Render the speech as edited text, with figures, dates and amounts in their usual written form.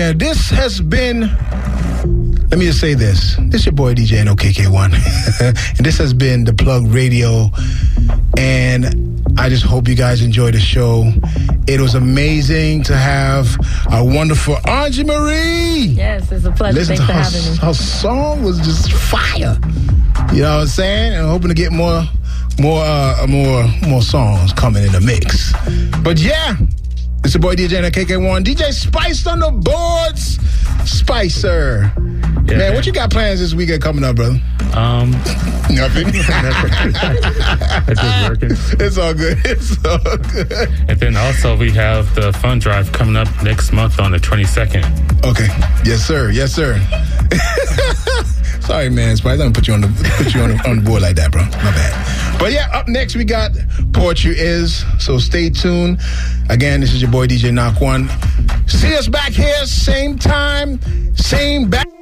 Yeah, this has been, let me just say this. This is your boy DJ NOKK1. And this has been The Plug Radio. And I just hope you guys enjoy the show. It was amazing to have our wonderful Angie Marie. Yes, it's a pleasure. Thanks for having me. Her song was just fire. You know what I'm saying? And I'm hoping to get more songs coming in the mix. But yeah, it's your boy DJ NOKK1. DJ Spice on the boards. Spicer. Yeah, man, what you got plans this weekend coming up, brother? Nothing. It's just working. It's all good. It's all good. And then also we have the fund drive coming up next month on the 22nd. Okay. Yes, sir. Yes, sir. Sorry, man. Spice, I'm gonna put you on the board like that, bro. My bad. But yeah, up next we got Poetry Is. So stay tuned. Again, this is your boy DJ Knock One. See us back here, same time, same back.